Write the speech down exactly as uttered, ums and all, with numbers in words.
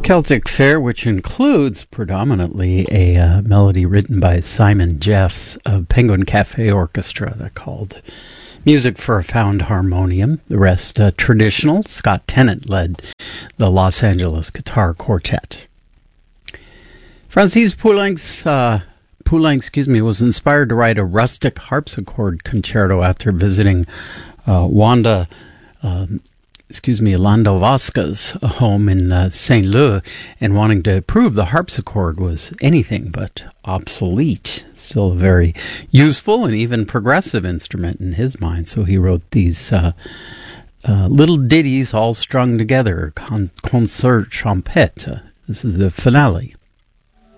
Celtic Fair, which includes predominantly a uh, melody written by Simon Jeffs of Penguin Cafe Orchestra that called Music for a Found Harmonium. The rest uh, traditional. Scott Tennant led the Los Angeles Guitar Quartet. Francis Poulenc, uh, Poulenc, excuse me, was inspired to write a rustic harpsichord concerto after visiting uh, Wanda um, excuse me, Landowska's home in uh, Saint Leu, and wanting to prove the harpsichord was anything but obsolete. Still a very useful and even progressive instrument in his mind. So he wrote these uh, uh, little ditties all strung together, con- concert champêtre. This is the finale.